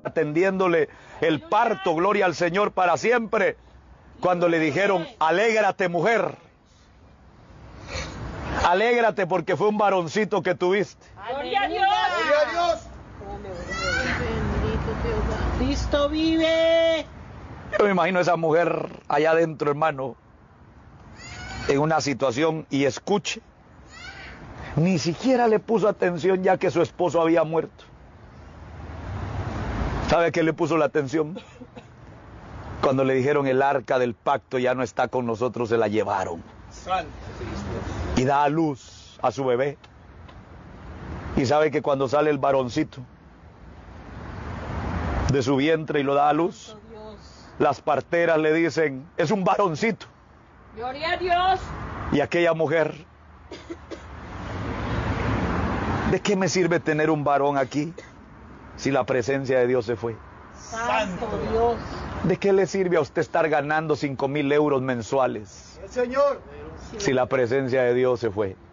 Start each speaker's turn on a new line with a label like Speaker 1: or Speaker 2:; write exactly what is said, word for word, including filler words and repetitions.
Speaker 1: atendiéndole el parto, gloria al Señor para siempre, cuando le dijeron, alégrate mujer, alégrate porque fue un varoncito que tuviste.
Speaker 2: ¡Gloria a Dios! ¡Gloria a Dios! ¡Cristo vive!
Speaker 1: Yo me imagino a esa mujer allá adentro, hermano, en una situación, y escuche, ni siquiera le puso atención ya que su esposo había muerto. ¿Sabe qué le puso la atención? Cuando le dijeron el arca del pacto ya no está con nosotros, se la llevaron. Y da a luz a su bebé. Y sabe que cuando sale el varoncito de su vientre y lo da a luz, las parteras le dicen, es un varoncito.
Speaker 2: ¡Gloria a Dios!
Speaker 1: Y aquella mujer, ¿de qué me sirve tener un varón aquí si la presencia de Dios se fue?
Speaker 2: ¡Santo Dios!
Speaker 1: ¿De qué le sirve a usted estar ganando cinco mil euros mensuales
Speaker 3: El Señor,
Speaker 1: si la presencia de Dios se fue?